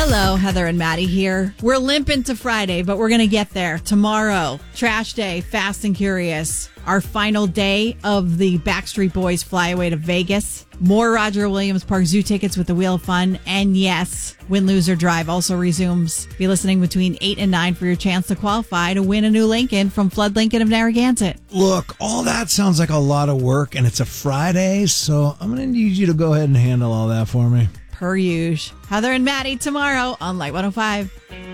Hello, Heather and Maddie here. We're limping to Friday, but we're going to get there. Tomorrow, Trash Day, Fast and Curious. Our final day of the Backstreet Boys flyaway to Vegas. More Roger Williams Park Zoo tickets with the Wheel of Fun. And yes, Win, Lose, or Drive also resumes. Be listening between 8 and 9 for your chance to qualify to win a new Lincoln from Flood Lincoln of Narragansett. Look, all that sounds like a lot of work, and it's a Friday, so I'm going to need you to go ahead and handle all that for me. Per usual. Heather and Maddie tomorrow on Light 105.